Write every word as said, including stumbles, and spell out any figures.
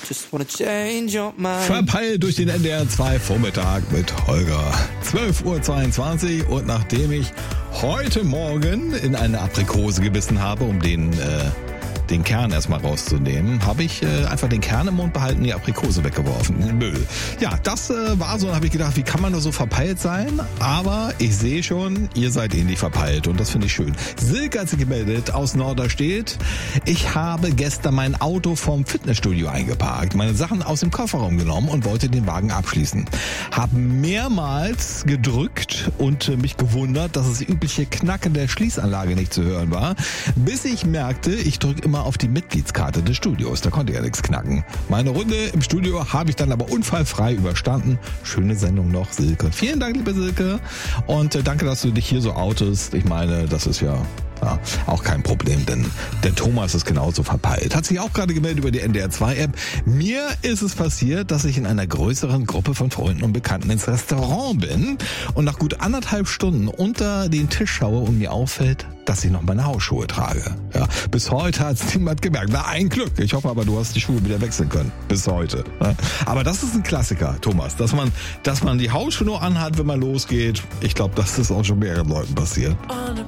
Just wanna change your mind. Verpeilt durch den N D R zwei Vormittag mit Holger. zwölf Uhr zweiundzwanzig und nachdem ich heute Morgen in eine Aprikose gebissen habe, um den, äh, den Kern erstmal rauszunehmen, habe ich äh, einfach den Kern im Mund behalten, die Aprikose weggeworfen, den Müll. Ja, das äh, war so, und habe ich gedacht, wie kann man nur so verpeilt sein? Aber ich sehe schon, ihr seid ähnlich verpeilt und das finde ich schön. Silke hat sich gemeldet aus Norderstedt. Ich habe gestern mein Auto vom Fitnessstudio eingeparkt, meine Sachen aus dem Kofferraum genommen und wollte den Wagen abschließen. Habe mehrmals gedrückt und äh, mich gewundert, dass das übliche Knacken der Schließanlage nicht zu hören war, bis ich merkte, ich drücke immer auf die Mitgliedskarte des Studios. Da konnte ja nichts knacken. Meine Runde im Studio habe ich dann aber unfallfrei überstanden. Schöne Sendung noch, Silke. Vielen Dank, liebe Silke. Und äh, danke, dass du dich hier so outest. Ich meine, das ist ja... Ja, auch kein Problem, denn der Thomas ist genauso verpeilt. Hat sich auch gerade gemeldet über die N D R zwei App. Mir ist es passiert, dass ich in einer größeren Gruppe von Freunden und Bekannten ins Restaurant bin und nach gut anderthalb Stunden unter den Tisch schaue und mir auffällt, dass ich noch meine Hausschuhe trage. Ja, bis heute hat es niemand gemerkt. Na, ein Glück. Ich hoffe aber, du hast die Schuhe wieder wechseln können. Bis heute. Ja. Aber das ist ein Klassiker, Thomas, dass man, dass man die Hausschuhe nur anhat, wenn man losgeht. Ich glaube, das ist auch schon mehreren Leuten passiert. On a